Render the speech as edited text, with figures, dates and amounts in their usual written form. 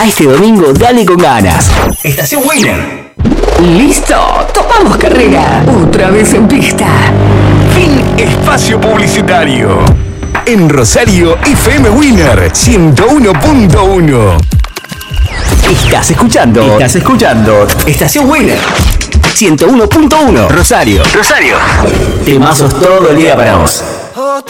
este domingo dale con ganas. Estación Winner. ¡Listo! ¡Topamos carrera! Otra vez en pista. Fin espacio publicitario. En Rosario, FM Winner 101.1. Estás escuchando Estación Winner 101.1 Rosario. Temazos todo el día para vos.